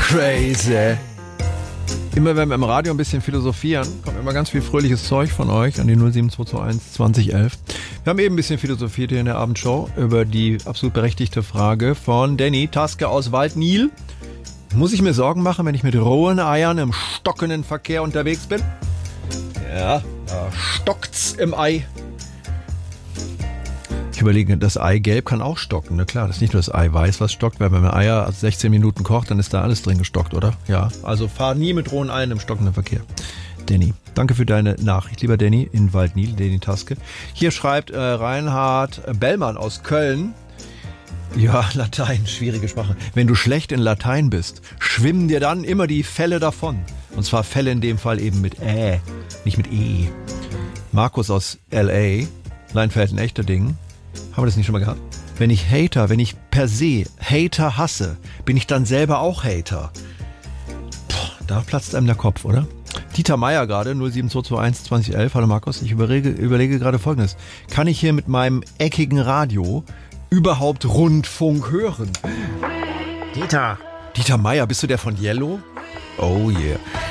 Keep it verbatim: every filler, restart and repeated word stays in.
Crazy. Immer wenn wir im Radio ein bisschen philosophieren, kommt immer ganz viel fröhliches Zeug von euch an die null sieben zwei zwei eins zwanzig elf. Wir haben eben ein bisschen philosophiert hier in der Abendshow über die absolut berechtigte Frage von Danny Taske aus Waldnil. Muss ich mir Sorgen machen, wenn ich mit rohen Eiern im stockenden Verkehr unterwegs bin? Ja, da stockt's im Ei. Ich überlege, das Eigelb kann auch stocken. Na klar, das ist nicht nur das Eiweiß, was stockt, weil wenn man Eier sechzehn Minuten kocht, dann ist da alles drin gestockt, oder? Ja, also fahr nie mit rohen Eiern im stockenden Verkehr. Danny, danke für deine Nachricht, lieber Danny in Waldnil, Danny Taske. Hier schreibt äh, Reinhard Bellmann aus Köln. Ja, Latein, schwierige Sprache. Wenn du schlecht in Latein bist, schwimmen dir dann immer die Fälle davon. Und zwar Fälle in dem Fall eben mit Ä, nicht mit E. Markus aus L A, Leinfelden, Echterdingen. Haben wir das nicht schon mal gehabt? Wenn ich Hater, wenn ich per se Hater hasse, bin ich dann selber auch Hater. Puh, da platzt einem der Kopf, oder? Dieter Meier gerade, null sieben zwei zwei eins zwanzig elf. Hallo Markus, ich überlege, überlege gerade Folgendes. Kann ich hier mit meinem eckigen Radio überhaupt Rundfunk hören? Dieter. Dieter Meier, bist du der von Yellow? Oh yeah.